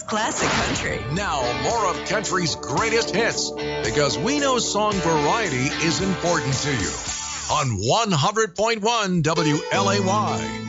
Classic country. Now, more of country's greatest hits, because we know song variety is important to you. On 100.1 WLAY.